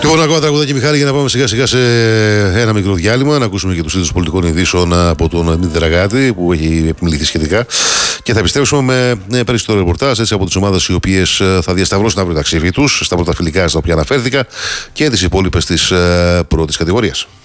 Λοιπόν, ακόμα τραγουδάκι, Μιχάλη, για να πάμε σιγά σιγά σε ένα μικρό διάλειμμα. Να ακούσουμε και τους τίτλους πολιτικών ειδήσεων από τον Δημήτρη Δραγάτη, που έχει επιμεληθεί σχετικά. Και θα επιστρέψουμε με περισσότερο ρεπορτάζ από τις ομάδες οι οποίες θα διασταυρώσουν αύριο ταξίδι τους στα πρώτα φιλικά στα οποία αναφέρθηκα και τις υπόλοιπες της πρώτης κατηγορίας.